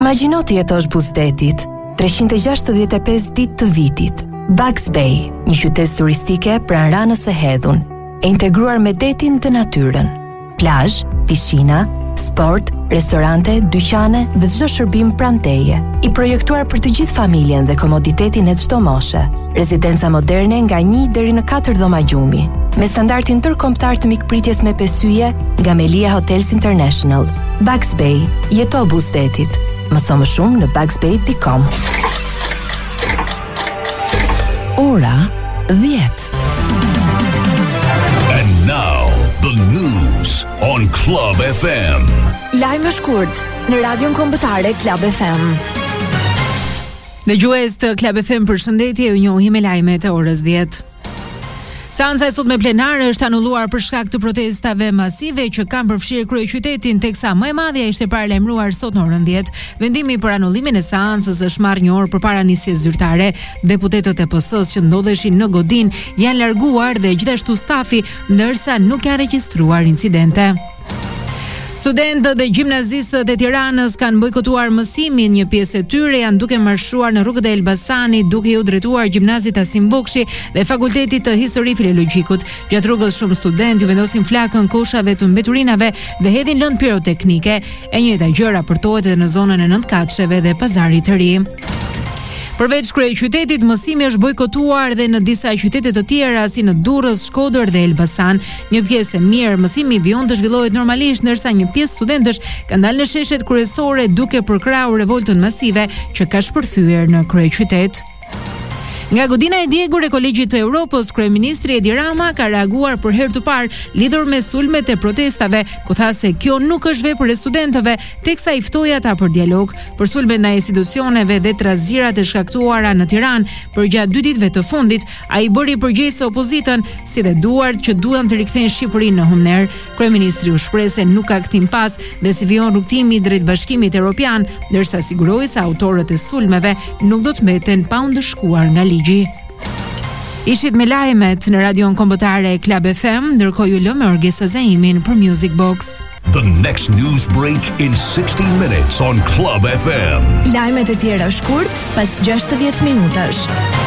Imagjino të jetosh buzëdetit, 365 ditë të vitit. Bugs Bay, një qytet turistike pranë Ranës së Hedhun, e integruar me detin dhe natyrën. Plazh, pishina, sport, restorante, dyqane dhe çdo shërbim pranë teje. I projektuar për të gjithë familjen dhe komoditetin e çdo moshe. Rezidenca moderne nga 1 deri në 4 dhoma gjumi, me standardin ndërkombëtar të mikpritjes me pesyje nga Melia Hotels International. Bugs Bay, jeto buzëdetit. Mëso më shumë në bugsbay.com. Ora 10. And now the news on Club FM. Lajme shkurt në Radion Kombëtare Club FM. Dëgjues të Club FM, përshëndetje, ju njohim me lajmet e orës 10. Seanca e sotme plenare është anulluar për shkak të protestave masive që kanë përfshirë kryeqytetin, teksa më e madhja ishte paralajmëruar sot në orën 10. Vendimi për anullimin e seancës është marrë një orë përpara nisjes zyrtare. Deputetët e PS-s që ndodheshin në godin janë larguar dhe gjithashtu stafi, ndërsa nuk janë regjistruar incidente. Studentët dhe gjimnazistët e Tiranës kanë bojkotuar mësimin, një pjesë e tyre janë duke marshuar në rrugët e Elbasanit, duke u drejtuar gjimnazit Asim Bokshi dhe Fakultetit të Histori Filologjikut. Gjatë rrugës shumë studentë ju vendosin flakën koshave të mbeturinave dhe hedhin lëndë piroteknike. E njëjta gjë raportohet edhe në zonën e Nëntkatsheve dhe Pazarit të Ri. Përveç kryeqytetit, mësimi është bojkotuar dhe në disa qytete të tjera si në Durrës, Shkodër dhe Elbasan. Një pjesë e mirë mësimi vijon të zhvillohet normalisht, ndërsa një pjesë studentësh kanë dalë në sheshet kryesore duke përkrahur revoltën masive që ka shpërthyer në kryeqytet. Nga godina e djegur e Kolegjit të Europës, kryeministri Edi Rama ka reaguar për herë të parë lidhur me sulmet e protestave, ku tha se kjo nuk është vepër e studentëve, teksa i ftoi ata për dialog. Për sulmet ndaj institucioneve dhe trazirat e shkaktuara në Tiranë përgjatë 2 ditëve të fundit, ai bëri përgjegjëse opozitën, si dhe duart që duan të rikthejnë Shqipërinë në humner. Kryeministri u shpreh se nuk ka kthim pas dhe si vijon rrugtimi drejt Bashkimit Evropian, ndërsa siguroi se autorët e sulmeve nuk do të mbeten pa u ndëshkuar nga ligji. Ishit me lajmet në Radion Kombëtare Club FM, ndërkohë ju lëm Orgesa Zaimin për Music Box. The next news break in 60 minutes on Club FM. Lajmet e tjera shkurt pas 60 minutash.